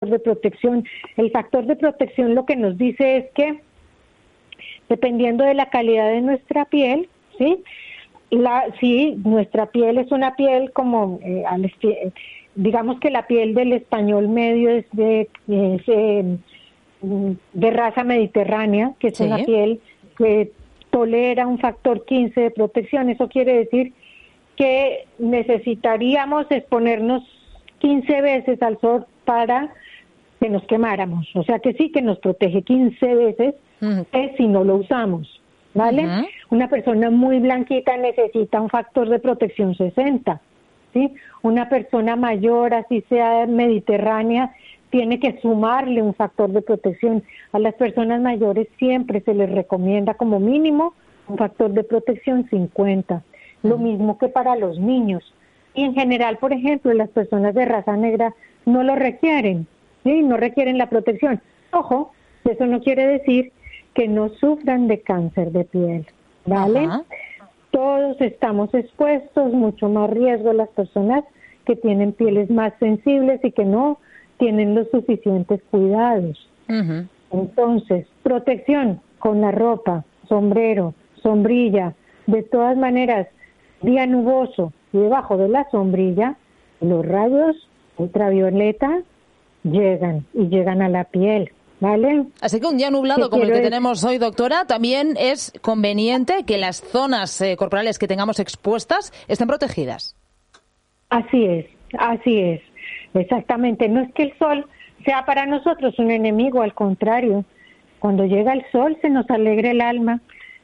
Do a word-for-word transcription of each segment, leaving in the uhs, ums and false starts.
de protección. El factor de protección lo que nos dice es que, dependiendo de la calidad de nuestra piel, ¿sí? La, sí, nuestra piel es una piel como, eh, al esti- digamos que la piel del español medio es de, es, eh, de raza mediterránea, que es Sí. una piel que tolera un factor quince de protección. Eso quiere decir que necesitaríamos exponernos quince veces al sol para que nos quemáramos. O sea que sí que nos protege quince veces, Mm. eh, si no lo usamos, ¿vale? Ujú. Una persona muy blanquita necesita un factor de protección sesenta, ¿sí? Una persona mayor, así sea mediterránea, tiene que sumarle un factor de protección. A las personas mayores siempre se les recomienda como mínimo un factor de protección cincuenta. Lo mismo que para los niños. Y en general, por ejemplo, las personas de raza negra no lo requieren, ¿sí? No requieren la protección. Ojo, eso no quiere decir que no sufran de cáncer de piel, ¿vale? Ajá. Todos estamos expuestos, mucho más riesgo las personas que tienen pieles más sensibles y que no tienen los suficientes cuidados. Ujú. Entonces, protección con la ropa, sombrero, sombrilla, de todas maneras, día nuboso y debajo de la sombrilla, los rayos ultravioleta llegan y llegan a la piel, ¿vale? Así que un día nublado ¿Qué como el que quiero decir? tenemos hoy, doctora, también es conveniente que las zonas eh, corporales que tengamos expuestas estén protegidas. Así es, así es, exactamente. No es que el sol sea para nosotros un enemigo, al contrario. Cuando llega el sol se nos alegra el alma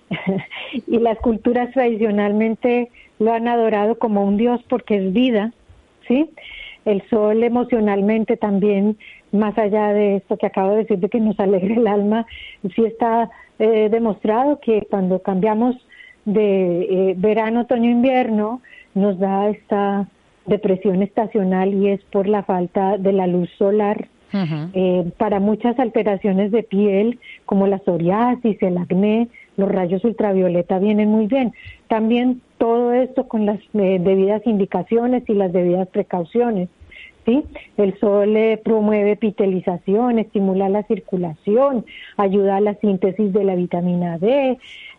y las culturas tradicionalmente lo han adorado como un dios porque es vida, ¿sí? El sol emocionalmente también, más allá de esto que acabo de decir de que nos alegra el alma, sí está eh, demostrado que cuando cambiamos de eh, verano, otoño, invierno, nos da esta depresión estacional y es por la falta de la luz solar. Ujú. Eh, para muchas alteraciones de piel, como la psoriasis, el acné, los rayos ultravioleta vienen muy bien. También todo esto con las eh, debidas indicaciones y las debidas precauciones, ¿sí? El sol eh, promueve epitelización, estimula la circulación, ayuda a la síntesis de la vitamina D,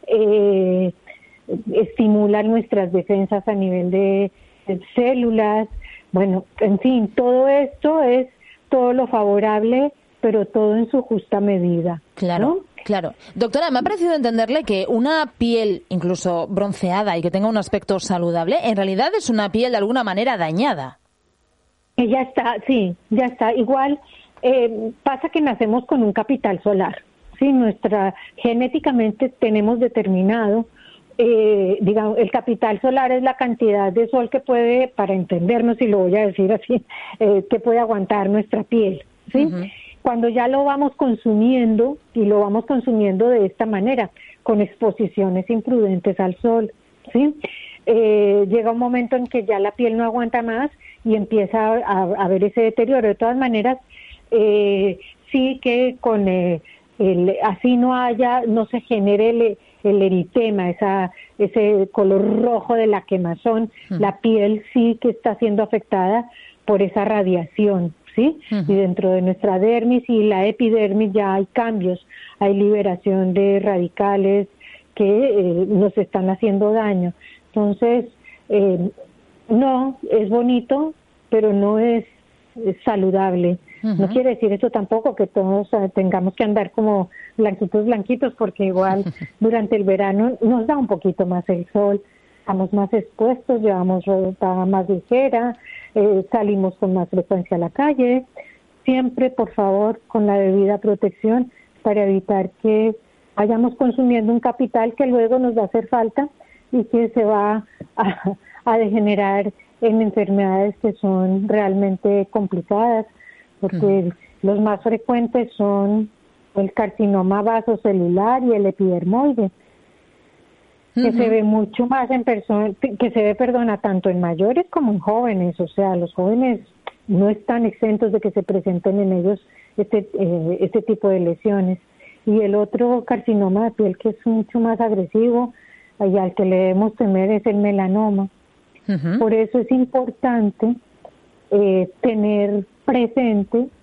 eh, estimula nuestras defensas a nivel de, de células. Bueno, en fin, todo esto es todo lo favorable, pero todo en su justa medida. Claro, ¿no? claro. Doctora, me ha parecido entenderle que una piel incluso bronceada y que tenga un aspecto saludable, en realidad es una piel de alguna manera dañada. Que ya está, sí, ya está. Igual eh, pasa que nacemos con un capital solar, sí, nuestra genéticamente tenemos determinado, eh, digamos, el capital solar es la cantidad de sol que puede, para entendernos, y lo voy a decir así, eh, que puede aguantar nuestra piel, sí. Ujú. Cuando ya lo vamos consumiendo y lo vamos consumiendo de esta manera, con exposiciones imprudentes al sol, sí. Eh, llega un momento en que ya la piel no aguanta más y empieza a, a, a ver ese deterioro. De todas maneras, eh, sí que con eh, el, así no haya, no se genere el, el eritema, esa, ese color rojo de la quemazón, Mm. la piel sí que está siendo afectada por esa radiación, ¿sí? Ujú. Y dentro de nuestra dermis y la epidermis ya hay cambios, hay liberación de radicales que eh, nos están haciendo daño. Entonces, eh, no, es bonito, pero no es, es saludable. Ujú. No quiere decir eso tampoco que todos eh, tengamos que andar como blanquitos, blanquitos, porque igual durante el verano nos da un poquito más el sol, estamos más expuestos, llevamos ropa más ligera, eh, salimos con más frecuencia a la calle. Siempre, por favor, con la debida protección para evitar que vayamos consumiendo un capital que luego nos va a hacer falta y que se va a, a degenerar en enfermedades que son realmente complicadas, porque mm. los más frecuentes son el carcinoma vasocelular y el epidermoide, que uh-huh. se ve mucho más en personas, que se ve, perdona, tanto en mayores como en jóvenes. O sea, los jóvenes no están exentos de que se presenten en ellos este, eh, este tipo de lesiones. Y el otro carcinoma de piel que es mucho más agresivo y al que le debemos temer es el melanoma. Uh-huh. Por eso es importante eh, tener presente